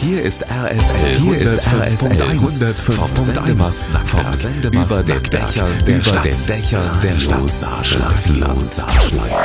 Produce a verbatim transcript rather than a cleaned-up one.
Hier ist R S L. Hier ist R S L hundertfünf vom Sendemast Nackberg. Über den Dächern der Stadt. Über den Dächern der Stadt.